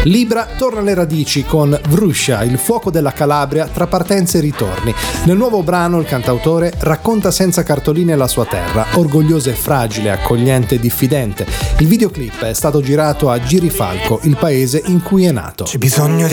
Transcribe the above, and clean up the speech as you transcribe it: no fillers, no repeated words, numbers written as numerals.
Libra torna alle radici con Vruscia, il fuoco della Calabria tra partenze e ritorni. Nel nuovo brano il cantautore racconta senza cartoline la sua terra, orgogliosa e fragile, accogliente e diffidente. Il videoclip è stato girato a Girifalco, il paese in cui è nato. C'è bisogno di